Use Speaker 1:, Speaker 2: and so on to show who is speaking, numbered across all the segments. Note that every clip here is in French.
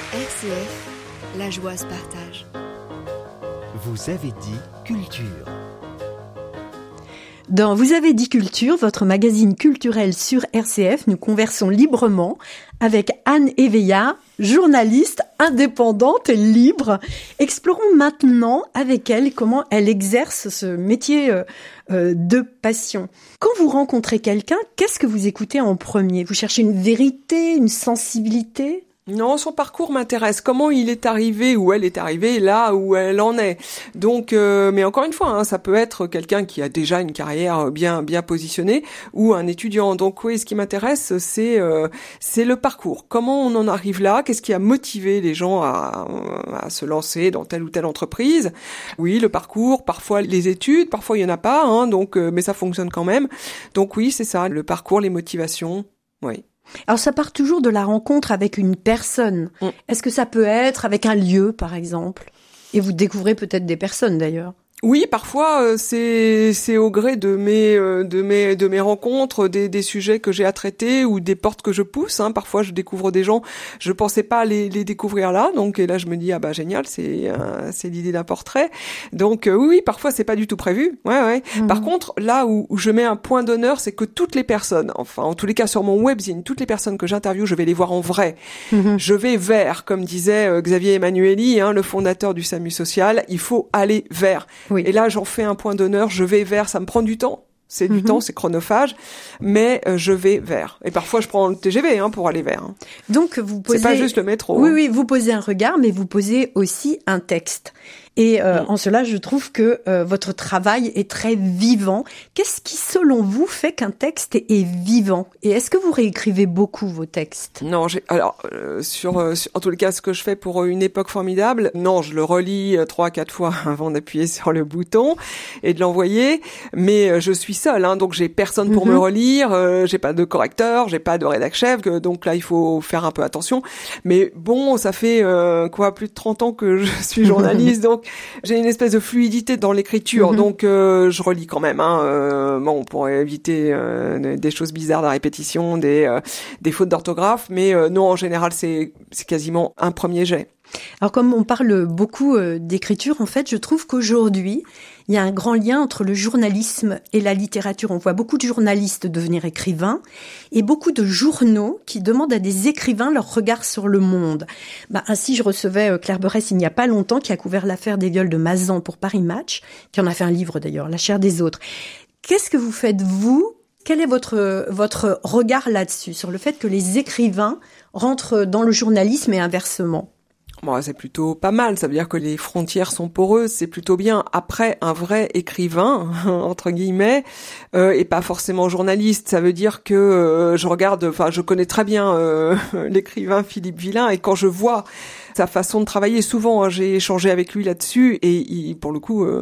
Speaker 1: RCF, la joie se partage.
Speaker 2: Vous avez dit culture.
Speaker 3: Dans Vous avez dit culture, votre magazine culturel sur RCF, nous conversons librement avec Anne Éveillard, journaliste indépendante et libre. Explorons maintenant avec elle comment elle exerce ce métier de passion. Quand vous rencontrez quelqu'un, qu'est-ce que vous écoutez en premier ? Vous cherchez une vérité, une sensibilité ?
Speaker 4: Non, son parcours m'intéresse. Comment il est arrivé, ou elle est arrivée là où elle en est. Donc, mais encore une fois, ça peut être quelqu'un qui a déjà une carrière bien positionnée ou un étudiant. Donc oui, ce qui m'intéresse, c'est le parcours. Comment on en arrive là ? Qu'est-ce qui a motivé les gens à se lancer dans telle ou telle entreprise ? Oui, le parcours, parfois les études, parfois il y en a pas. Donc, mais ça fonctionne quand même. Donc oui, c'est ça, le parcours, les motivations. Oui.
Speaker 3: Alors ça part toujours de la rencontre avec une personne. Est-ce que ça peut être avec un lieu, par exemple ? Et vous découvrez peut-être des personnes d'ailleurs.
Speaker 4: Oui, parfois c'est au gré de mes rencontres, des sujets que j'ai à traiter ou des portes que je pousse. Parfois je découvre des gens, je pensais pas les découvrir là, donc et là je me dis génial, c'est l'idée d'un portrait. Donc oui, parfois c'est pas du tout prévu. Ouais. Par contre, là où je mets un point d'honneur, c'est que toutes les personnes, enfin en tous les cas sur mon webzine, toutes les personnes que j'interviewe, je vais les voir en vrai. Je vais vers, comme disait Xavier Emmanueli, le fondateur du SAMU social, il faut aller vers.
Speaker 3: Oui.
Speaker 4: Et là, j'en fais un point d'honneur, je vais vers, ça me prend du temps. C'est du temps, c'est chronophage, mais je vais vers. Et parfois, je prends le TGV pour aller vers.
Speaker 3: Donc, vous posez...
Speaker 4: C'est pas juste le métro.
Speaker 3: Oui, vous posez un regard, mais vous posez aussi un texte. Et en cela, je trouve que votre travail est très vivant. Qu'est-ce qui, selon vous, fait qu'un texte est vivant ? Et est-ce que vous réécrivez beaucoup vos textes ?
Speaker 4: Non, en tous les cas, ce que je fais pour Une époque formidable, non, je le relis 3-4 fois avant d'appuyer sur le bouton et de l'envoyer. Mais je suis seule, donc j'ai personne pour me relire. J'ai pas de correcteur, j'ai pas de rédac chef, donc là, il faut faire un peu attention. Mais bon, ça fait plus de 30 ans que je suis journaliste, donc j'ai une espèce de fluidité dans l'écriture, donc je relis quand même. Pour éviter des choses bizarres de la répétition, des fautes d'orthographe, mais non, en général, c'est quasiment un premier jet.
Speaker 3: Alors comme on parle beaucoup d'écriture, en fait, je trouve qu'aujourd'hui, il y a un grand lien entre le journalisme et la littérature. On voit beaucoup de journalistes devenir écrivains et beaucoup de journaux qui demandent à des écrivains leur regard sur le monde. Ainsi, je recevais Claire Berès il n'y a pas longtemps, qui a couvert l'affaire des viols de Mazan pour Paris Match, qui en a fait un livre d'ailleurs, La chair des autres. Qu'est-ce que vous faites, vous ? Quel est votre regard là-dessus, sur le fait que les écrivains rentrent dans le journalisme et inversement ?
Speaker 4: Bon, c'est plutôt pas mal, ça veut dire que les frontières sont poreuses, c'est plutôt bien. Après, un vrai écrivain, entre guillemets, et pas forcément journaliste, ça veut dire que je connais très bien l'écrivain Philippe Villain, et quand je vois sa façon de travailler, souvent j'ai échangé avec lui là-dessus, et pour le coup,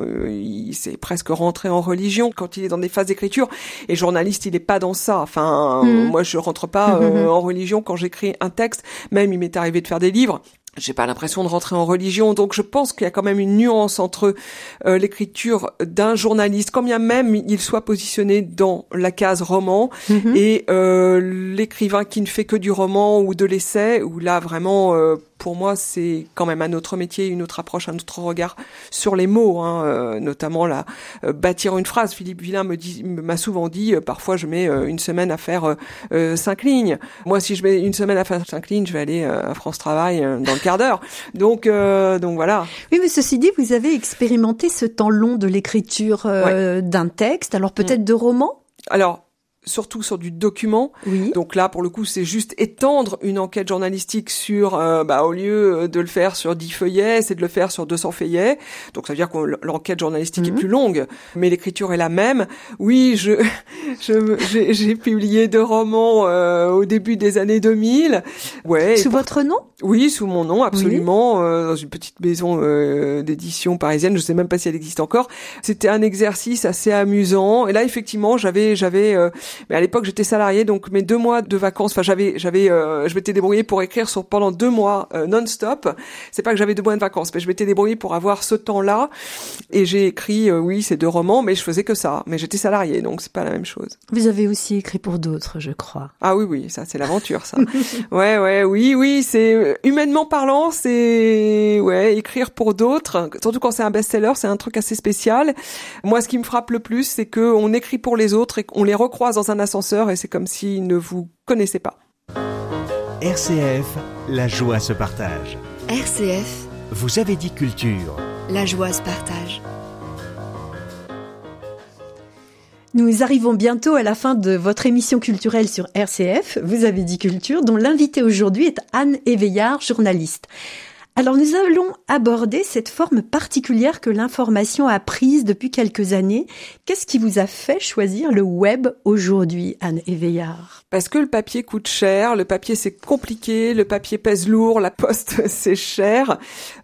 Speaker 4: il s'est presque rentré en religion quand il est dans des phases d'écriture, et journaliste, il est pas dans ça. Moi je rentre pas en religion quand j'écris un texte, même il m'est arrivé de faire des livres. J'ai pas l'impression de rentrer en religion, donc je pense qu'il y a quand même une nuance entre l'écriture d'un journaliste, quand bien même il soit positionné dans la case roman, et l'écrivain qui ne fait que du roman ou de l'essai, où là vraiment, pour moi, c'est quand même un autre métier, une autre approche, un autre regard sur les mots, notamment bâtir une phrase. Philippe Villain m'a souvent dit, parfois je mets une semaine à faire 5 lignes. Moi, si je mets une semaine à faire 5 lignes, je vais aller à France Travail dans le quart d'heure. Donc voilà.
Speaker 3: Oui, mais ceci dit, vous avez expérimenté ce temps long de l'écriture d'un texte, alors peut-être de roman ?
Speaker 4: Alors, surtout sur du document.
Speaker 3: Oui.
Speaker 4: Donc là, pour le coup, c'est juste étendre une enquête journalistique sur, au lieu de le faire sur 10 feuillets, c'est de le faire sur 200 feuillets. Donc ça veut dire que l'enquête journalistique est plus longue, mais l'écriture est la même. Oui, j'ai publié 2 romans au début des années 2000. Ouais.
Speaker 3: Sous votre nom ?
Speaker 4: Oui, sous mon nom, absolument, dans une petite maison d'édition parisienne. Je sais même pas si elle existe encore. C'était un exercice assez amusant. Et là, effectivement, j'avais Mais à l'époque, j'étais salariée, donc mes 2 mois de vacances, enfin, je m'étais débrouillée pour écrire pendant 2 mois non-stop. C'est pas que j'avais 2 mois de vacances, mais je m'étais débrouillée pour avoir ce temps-là. Et j'ai écrit, ces 2 romans, mais je faisais que ça. Mais j'étais salariée, donc c'est pas la même chose.
Speaker 3: Vous avez aussi écrit pour d'autres, je crois.
Speaker 4: Ah oui, ça, c'est l'aventure, ça. Oui, c'est, humainement parlant, c'est, écrire pour d'autres. Surtout quand c'est un best-seller, c'est un truc assez spécial. Moi, ce qui me frappe le plus, c'est que on écrit pour les autres et qu'on les recroise dans un ascenseur et c'est comme s'ils ne vous connaissaient pas.
Speaker 2: RCF, la joie se partage.
Speaker 1: RCF,
Speaker 2: Vous avez dit culture.
Speaker 1: la joie se partage.
Speaker 3: Nous arrivons bientôt à la fin de votre émission culturelle sur RCF, Vous avez dit culture, dont l'invitée aujourd'hui est Anne Éveillard, journaliste. Alors nous allons aborder cette forme particulière que l'information a prise depuis quelques années. Qu'est-ce qui vous a fait choisir le web aujourd'hui, Anne Éveillard ?
Speaker 4: Parce que le papier coûte cher, le papier c'est compliqué, le papier pèse lourd, la poste c'est cher,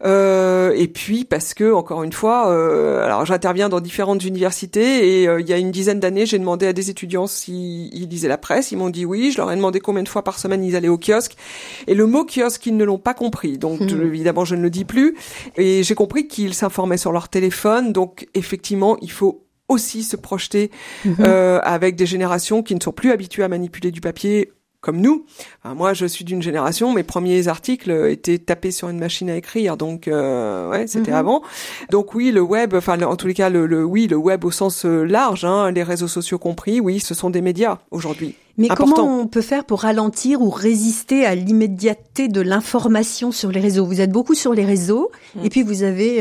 Speaker 4: et puis parce que encore une fois, alors j'interviens dans différentes universités et il y a une dizaine d'années j'ai demandé à des étudiants s'ils lisaient la presse, ils m'ont dit oui, je leur ai demandé combien de fois par semaine ils allaient au kiosque et le mot kiosque ils ne l'ont pas compris, donc évidemment je ne le dis plus et j'ai compris qu'ils s'informaient sur leur téléphone, donc effectivement il faut aussi se projeter avec des générations qui ne sont plus habituées à manipuler du papier comme nous. Enfin, moi, je suis d'une génération, mes premiers articles étaient tapés sur une machine à écrire, donc c'était avant. Donc oui, le web, enfin en tous les cas, le web au sens large, les réseaux sociaux compris, oui, ce sont des médias aujourd'hui.
Speaker 3: Mais
Speaker 4: important.
Speaker 3: Comment on peut faire pour ralentir ou résister à l'immédiateté de l'information sur les réseaux ? Vous êtes beaucoup sur les réseaux, et puis vous avez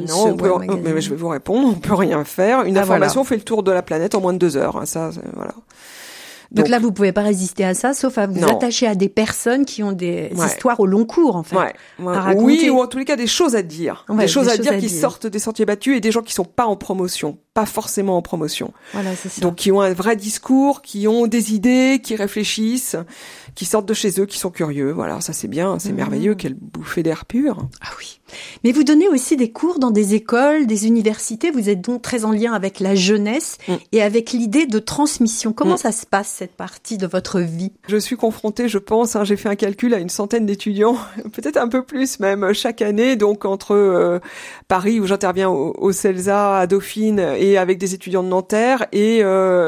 Speaker 4: mais je vais vous répondre, on peut rien faire. Une information fait le tour de la planète en moins de 2 heures. Ça, voilà.
Speaker 3: Donc là, vous pouvez pas résister à ça, sauf à vous attacher à des personnes qui ont des histoires au long cours, en fait. À raconter.
Speaker 4: Oui, ou en tous les cas, des choses à dire. Des choses à dire qui sortent des sentiers battus et des gens qui sont pas en promotion. Pas forcément en promotion.
Speaker 3: Voilà, c'est ça.
Speaker 4: Donc, qui ont un vrai discours, qui ont des idées, qui réfléchissent, qui sortent de chez eux, qui sont curieux. Voilà, ça c'est bien, c'est merveilleux, quelle bouffée d'air pur.
Speaker 3: Ah oui. Mais vous donnez aussi des cours dans des écoles, des universités. Vous êtes donc très en lien avec la jeunesse et avec l'idée de transmission. Comment ça se passe, cette partie de votre vie ?
Speaker 4: Je suis confrontée, je pense, j'ai fait un calcul à une centaine d'étudiants, peut-être un peu plus même, chaque année. Donc, entre Paris, où j'interviens au CELSA, à Dauphine, et avec des étudiants de Nanterre, et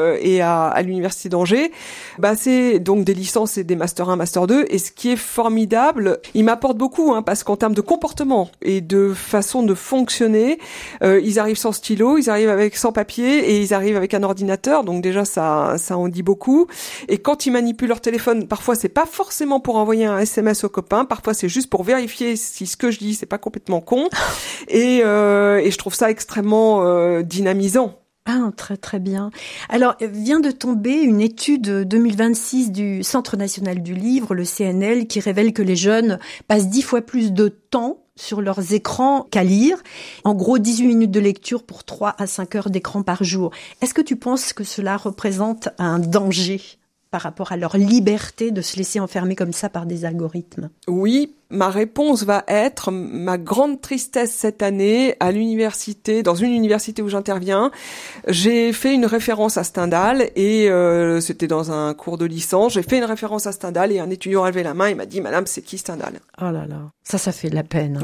Speaker 4: à l'université d'Angers. C'est donc des licences et des Master 1, Master 2. Et ce qui est formidable, ils m'apportent beaucoup, parce qu'en termes de comportement et de façon de fonctionner, ils arrivent sans stylo, ils arrivent sans papier et ils arrivent avec un ordinateur. Donc déjà, ça en dit beaucoup. Et quand ils manipulent leur téléphone, parfois c'est pas forcément pour envoyer un SMS aux copains, parfois c'est juste pour vérifier si ce que je dis c'est pas complètement con. Et je trouve ça extrêmement dynamisant.
Speaker 3: Ah, très très bien. Alors, vient de tomber une étude 2026 du Centre national du livre, le CNL, qui révèle que les jeunes passent 10 fois plus de temps sur leurs écrans qu'à lire. En gros, 18 minutes de lecture pour 3 à 5 heures d'écran par jour. Est-ce que tu penses que cela représente un danger par rapport à leur liberté de se laisser enfermer comme ça par des algorithmes ?
Speaker 4: Oui, ma réponse va être ma grande tristesse cette année à l'université, dans une université où j'interviens. J'ai fait une référence à Stendhal et c'était dans un cours de licence. J'ai fait une référence à Stendhal et un étudiant a levé la main et m'a dit « Madame, c'est qui Stendhal ?»
Speaker 3: Oh là là, ça fait de la peine.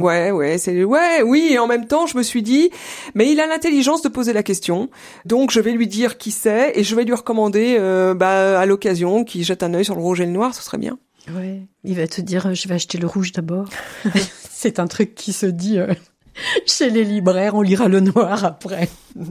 Speaker 4: Oui, et en même temps, je me suis dit « Mais il a l'intelligence de poser la question, donc je vais lui dire qui c'est et je vais lui recommander à l'occasion qu'il jette un œil sur le rouge et le noir, ce serait bien. »
Speaker 3: Ouais, il va te dire je vais acheter le rouge d'abord. C'est un truc qui se dit chez les libraires, on lira le noir après.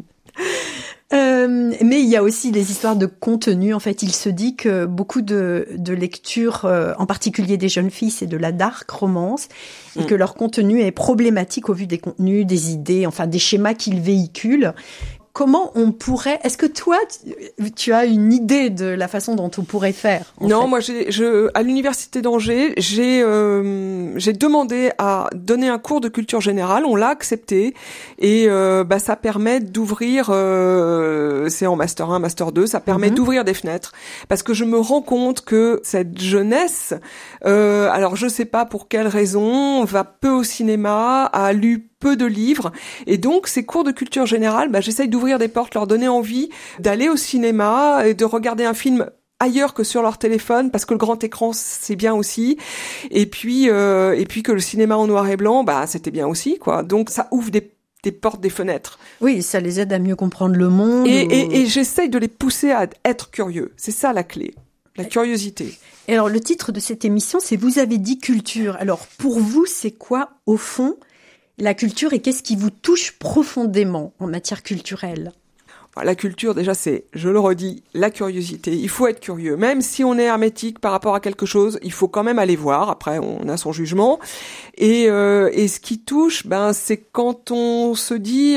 Speaker 3: Mais il y a aussi des histoires de contenu. En fait, il se dit que beaucoup de lectures, en particulier des jeunes filles, c'est de la dark romance, et que leur contenu est problématique au vu des contenus, des idées, enfin des schémas qu'ils véhiculent. Comment on pourrait... Est-ce que toi, tu as une idée de la façon dont on pourrait faire ?
Speaker 4: Non, moi, à l'université d'Angers, j'ai demandé à donner un cours de culture générale. On l'a accepté et ça permet d'ouvrir. C'est en master 1, master 2. Ça permet d'ouvrir des fenêtres parce que je me rends compte que cette jeunesse, alors je sais pas pour quelle raison, va peu au cinéma, a lu peu de livres. Et donc, ces cours de culture générale, j'essaye d'ouvrir des portes, leur donner envie d'aller au cinéma et de regarder un film ailleurs que sur leur téléphone, parce que le grand écran, c'est bien aussi. Et puis que le cinéma en noir et blanc, c'était bien aussi, quoi. Donc, ça ouvre des portes, des fenêtres.
Speaker 3: Oui, ça les aide à mieux comprendre le monde.
Speaker 4: Et j'essaye de les pousser à être curieux. C'est ça la clé. La curiosité.
Speaker 3: Et alors, le titre de cette émission, c'est « Vous avez dit culture ». Alors, pour vous, c'est quoi, au fond, la culture et qu'est-ce qui vous touche profondément en matière culturelle ?
Speaker 4: La culture, déjà, c'est, je le redis, la curiosité. Il faut être curieux. Même si on est hermétique par rapport à quelque chose, il faut quand même aller voir. Après, on a son jugement. Et ce qui touche, c'est quand on se dit,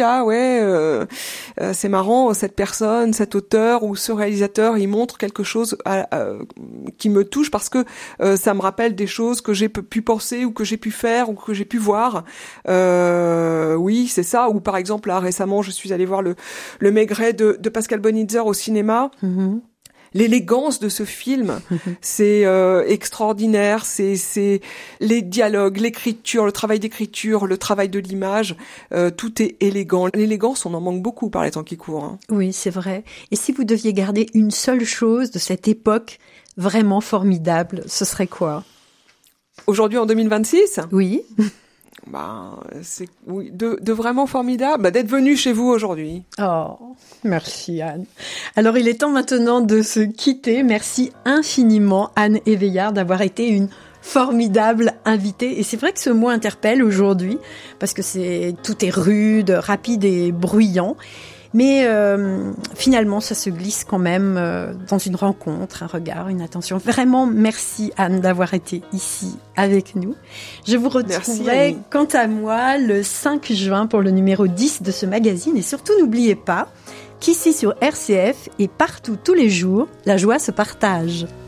Speaker 4: c'est marrant, cette personne, cet auteur ou ce réalisateur, il montre quelque chose qui me touche parce que ça me rappelle des choses que j'ai pu penser ou que j'ai pu faire ou que j'ai pu voir. Oui, c'est ça. Ou par exemple, là, récemment, je suis allée voir le Maigret de Pascal Bonitzer au cinéma. Mm-hmm. L'élégance de ce film, c'est extraordinaire. C'est les dialogues, l'écriture, le travail d'écriture, le travail de l'image, tout est élégant. L'élégance, on en manque beaucoup par les temps qui courent. Hein.
Speaker 3: Oui, c'est vrai. Et si vous deviez garder une seule chose de cette époque vraiment formidable, ce serait quoi ?
Speaker 4: Aujourd'hui, en 2026 ?
Speaker 3: Oui.
Speaker 4: C'est de vraiment formidable d'être venu chez vous aujourd'hui.
Speaker 3: Oh, merci Anne. Alors il est temps maintenant de se quitter. Merci infiniment Anne Éveillard d'avoir été une formidable invitée. Et c'est vrai que ce mot interpelle aujourd'hui parce que tout est rude, rapide et bruyant. Mais finalement, ça se glisse quand même dans une rencontre, un regard, une attention. Vraiment, merci Anne d'avoir été ici avec nous. Je vous retrouverai quant à moi le 5 juin pour le numéro 10 de ce magazine. Et surtout, n'oubliez pas qu'ici sur RCF et partout tous les jours, la joie se partage.